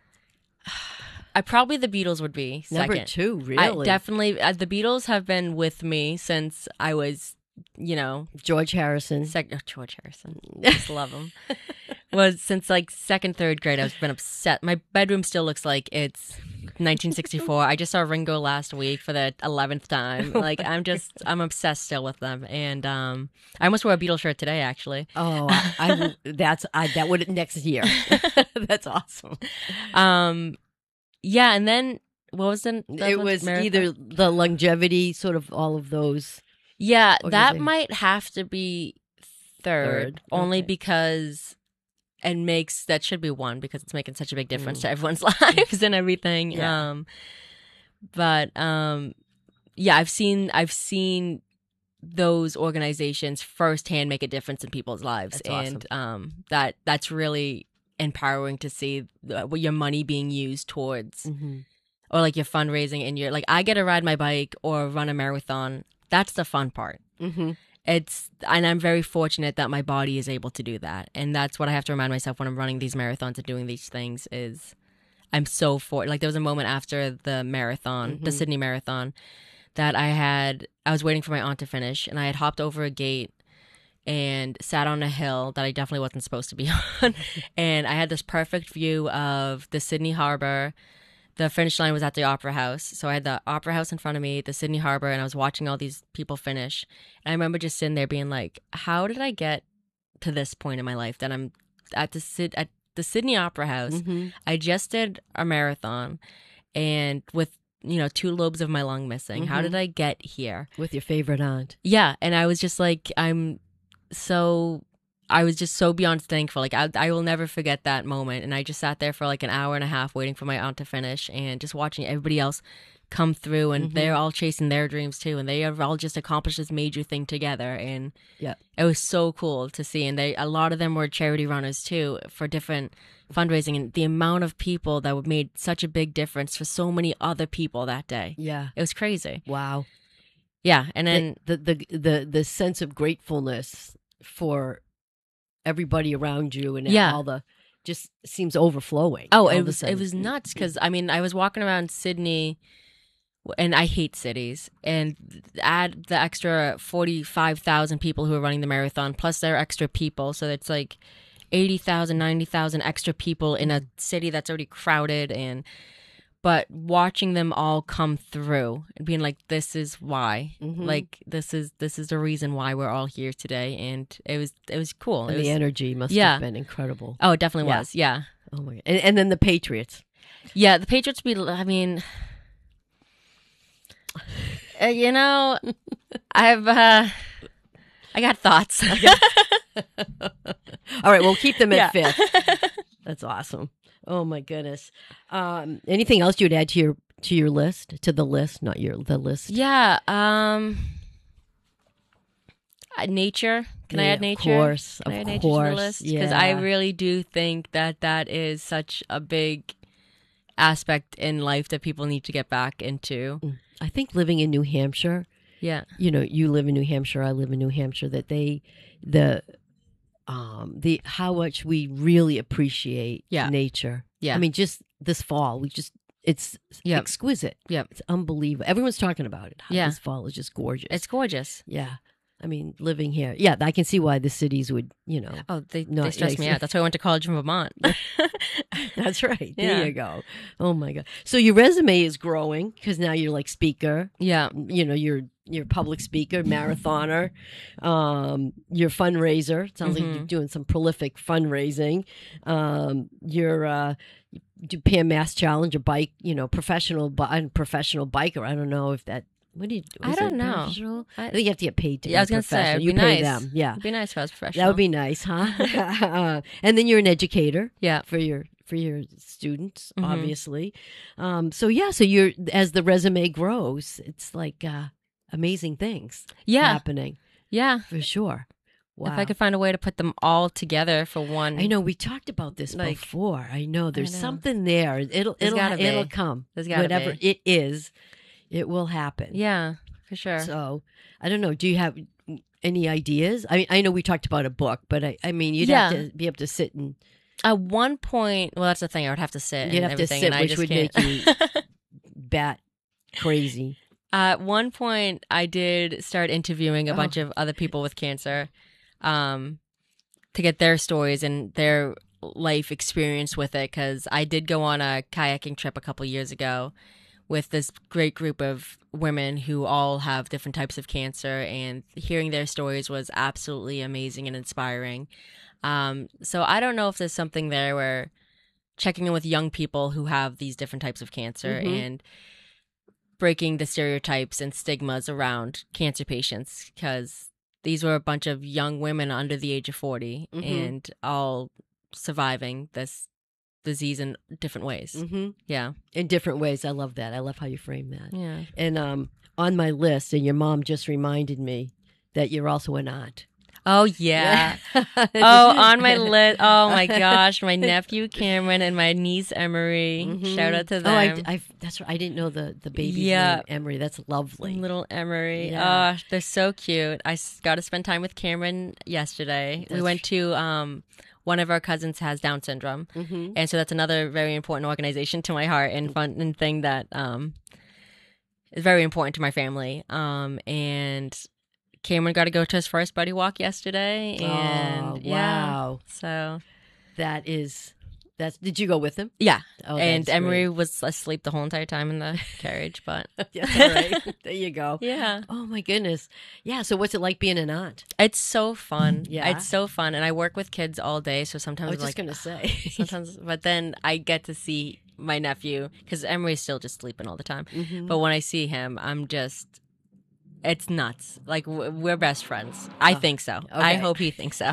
I probably the Beatles would be Number second. two, I really? definitely. Uh, the Beatles have been with me since I was, you know, George Harrison. Sec- oh, George Harrison, just love him. Was since like second, third grade. I've been obsessed. My bedroom still looks like it's nineteen sixty-four. I just saw Ringo last week for the eleventh time. Like I'm just, I'm obsessed still with them. And um, I almost wore a Beatles shirt today, actually. Oh, I, I that's I that would next year. That's awesome. Um, yeah, and then what was the? the It one? was Marathon? either the longevity, sort of all of those. Yeah, that organizations. might have to be third, Third, only okay. because it makes that should be one because it's making such a big difference Mm. to everyone's lives and everything. Yeah. Um, but um, yeah, I've seen I've seen those organizations firsthand make a difference in people's lives, That's and um, that that's really empowering to see the, what your money being used towards, Mhm. or like your fundraising and your like. I get to ride my bike or run a marathon. That's the fun part. Mhm. It's and I'm very fortunate that my body is able to do that, and that's what I have to remind myself when I'm running these marathons and doing these things. Is I'm so for like there was a moment after the marathon, the Mhm. Sydney Marathon, that I had I was waiting for my aunt to finish, and I had hopped over a gate and sat on a hill that I definitely wasn't supposed to be on, and I had this perfect view of the Sydney Harbor. The finish line was at the Opera House. So I had the Opera House in front of me, the Sydney Harbor, and I was watching all these people finish. And I remember just sitting there being like, how did I get to this point in my life that I'm at the Syd- at the Sydney Opera House? Mhm. I just did a marathon and with, you know, two lobes of my lung missing. How Mhm. did I get here? With your favorite aunt. Yeah, and I was just like, I'm so, I was just so beyond thankful. Like, I, I will never forget that moment. And I just sat there for like an hour and a half waiting for my aunt to finish and just watching everybody else come through. And Mhm. they're all chasing their dreams too. And they have all just accomplished this major thing together. And Yeah. it was so cool to see. And they, a lot of them were charity runners too for different fundraising. And the amount of people that made such a big difference for so many other people that day. Yeah. It was crazy. Wow. Yeah. And then the the the the, the sense of gratefulness for everybody around you and Yeah. all the just seems overflowing. Oh, all it of a was it sudden. was nuts because I mean I was walking around Sydney, and I hate cities, and add the extra forty five thousand people who are running the marathon plus their extra people, so it's like eighty thousand, ninety thousand extra people in a city that's already crowded, and but watching them all come through and being like, this is why, Mhm. like this is this is the reason why we're all here today, and it was it was cool. And it was, the energy must yeah. have been incredible. Oh, it definitely Yeah. was. Yeah. Oh my god. And, and then the Patriots. Yeah, the Patriots be. I mean, uh, you know, I've uh, I got thoughts. All right, we'll keep them at Yeah. fifth. That's awesome. Oh my goodness. Um, anything else you'd add to your to your list? To the list, not your the list. Yeah. Um. uh, Nature. Can I Yeah, add of nature? course, Can I of add nature to the course, list? Because I yeah. really do think that that is such a big aspect in life that people need to get back into. I think living in New Hampshire. Yeah. You know, you live in New Hampshire. I live in New Hampshire. That they, the, um, the how much we really appreciate Yeah. nature. Yeah. I mean, just this fall, we just it's Yep. exquisite. Yep. It's unbelievable. Everyone's talking about it. How Yeah. this fall is just gorgeous. It's gorgeous. Yeah. I mean, living here. Yeah, I can see why the cities would, you know. Oh, they, not- they stress yeah, me out. That's why I went to college in Vermont. That's right. Yeah. There you go. Oh my God. So your resume is growing because now you're like speaker. Yeah. You know, you're you're public speaker, marathoner, um, you're fundraiser. It sounds like Mhm. you're doing some prolific fundraising. Um, you're uh, you do Pan Mass Challenge, a bike, you know, professional bi- professional biker. I don't know if that. What do you? I is don't it know. professional? I think you have to get paid to Yeah, I be was gonna say, professional. it'd You be pay nice. them. Yeah, It'd be nice if I was professional. that would be nice, huh? And then you're an educator. Yeah. For your for your students, Mhm. obviously. Um, so yeah, so you're as the resume grows, it's like uh, amazing things. Yeah. happening. Yeah. For sure. Wow. If I could find a way to put them all together for one. I know we talked about this Like- before. I know there's know. something there. It'll There's it'll gotta be. it'll come. There's gotta Whatever be. it is, it will happen. Yeah, for sure. So I don't know. Do you have any ideas? I mean, I know we talked about a book, but I, I mean, you'd Yeah. have to be able to sit and At one point, well, that's the thing. I would have to sit. you'd and have to everything, sit, and I which just would can't. make you bat crazy. At one point, I did start interviewing a Oh. bunch of other people with cancer, um, to get their stories and their life experience with it. Because I did go on a kayaking trip a couple years ago with this great group of women who all have different types of cancer, and hearing their stories was absolutely amazing and inspiring. Um, so I don't know if there's something there where checking in with young people who have these different types of cancer Mhm. and breaking the stereotypes and stigmas around cancer patients, because these were a bunch of young women under the age of forty Mhm. and all surviving this disease in different ways. Mm-hmm. Yeah. In different ways. I love that. I love how you frame that. Yeah. And um, on my list, and your mom just reminded me that you're also an aunt. Oh, yeah. Oh, on my list. Oh, my gosh. My nephew Cameron and my niece Emery. Mhm. Shout out to them. Oh, I, I, that's right. I didn't know the, the baby's Yeah. name, Emery. That's lovely. Little Emery. Yeah. Oh, they're so cute. I s- got to spend time with Cameron yesterday. we That's- went to um, one of our cousins has Down syndrome. Mhm. And so that's another very important organization to my heart and fun and thing that um, is very important to my family. Um, and Cameron got to go to his first buddy walk yesterday. And Oh, yeah, wow. so That is, that's, did you go with him? yeah. Oh, and that's Emery great. was asleep the whole entire time in the carriage, but That's all right. There you go. yeah. Oh, my goodness. Yeah. So what's it like being an aunt? It's so fun. Yeah. It's so fun. And I work with kids all day. So sometimes I was like, just going to say. sometimes, but then I get to see my nephew because Emery's still just sleeping all the time. Mhm. But when I see him, I'm just, it's nuts. Like w- we're best friends. I Oh, think so. I okay. hope he thinks so.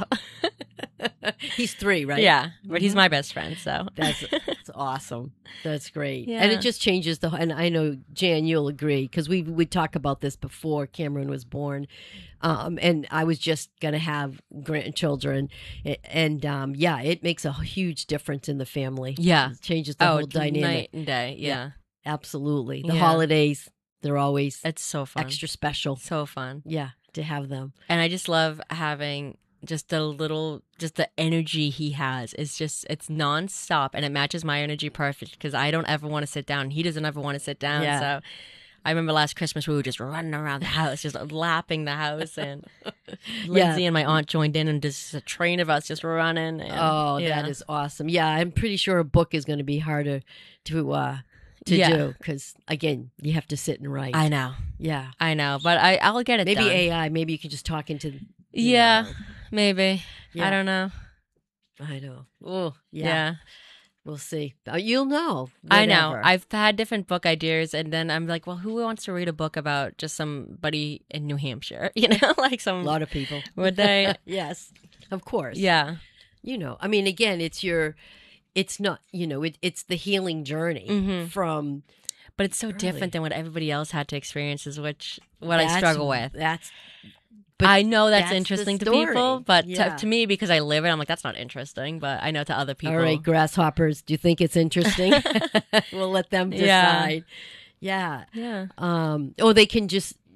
He's three, right? Yeah. But he's Mhm. my best friend. So That's that's awesome. That's great. Yeah. And it just changes the. And I know Jan, you'll agree because we we talked about this before Cameron was born, um, and I was just gonna have grandchildren, a- and um, yeah, it makes a huge difference in the family. Yeah. It changes the oh, whole it's dynamic. night and day. Yeah. Absolutely. The Yeah. holidays, they're always It's so fun. extra special. So fun. Yeah, to have them. And I just love having just the little, just the energy he has. It's just, it's nonstop and it matches my energy perfect because I don't ever want to sit down. He doesn't ever want to sit down. Yeah. So I remember last Christmas we were just running around the house, just lapping the house. And Lindsay and my aunt joined in and just a train of us just running. And, Oh, yeah. that is awesome. Yeah, I'm pretty sure a book is going to be harder to uh to Yeah. do because again, you have to sit and write. I know. Yeah. I know. But I, I'll get it Maybe done. A I. Maybe you can just talk into. you Yeah. know. Maybe. Yeah. I don't know. I know. Oh, yeah. Yeah. We'll see. Uh, You'll know. I know. whatever. I've had different book ideas, and then I'm like, well, who wants to read a book about just somebody in New Hampshire? You know, like some a lot of people. Would they? Yes, of course. Yeah. You know, I mean, again, it's your. It's not. You know, it, it's the healing journey Mhm. from. But it's so Really. different than what everybody else had to experience, is which what I That's- struggle with. That's. But I know that's, that's the interesting to story. people, but to- Yeah. to, me, because I live it, I'm like, that's not interesting. But I know to other people. All right, grasshoppers. Do you think it's interesting? We'll let them Yeah. decide. Yeah. Yeah. Um. Or they can just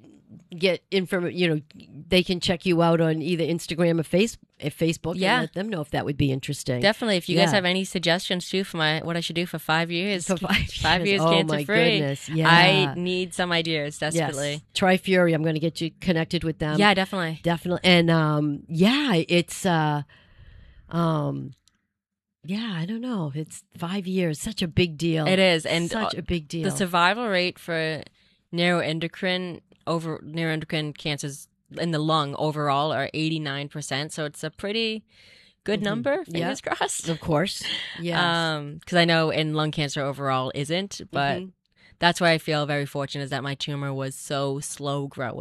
get info. You know, they can check you out on either Instagram or face, if Facebook. Yeah. And let them know if that would be interesting. Definitely. If you Yeah. guys have any suggestions too for my what I should do for five years, For five five years. years Oh, cancer my free. goodness. Yeah. I need some ideas desperately. Yes. Try Fury. I'm going to get you connected with them. Yeah, definitely. Definitely. And um, yeah, it's uh, um, yeah, I don't know. It's five years. Such a big deal. It is, and such a big deal. The survival rate for neuroendocrine over neuroendocrine cancers in the lung overall are eighty-nine percent. So it's a pretty good Mhm. number. Yeah. Fingers crossed. Of course. Yes. Um, because I know in lung cancer overall isn't, but Mhm. that's why I feel very fortunate is that my tumor was so slow growing.